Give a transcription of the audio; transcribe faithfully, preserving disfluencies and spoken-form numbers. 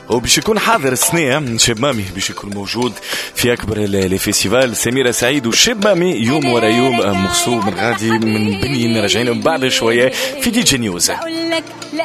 وباش يكون حاضر السنة شاب مامي باش يكون موجود في أكبر الفيستيفال. سميرة سعيد وشاب مامي يوم ورا يوم مغصوب من غادي من بنين راجعين بعد شوية في دي جي نيوز.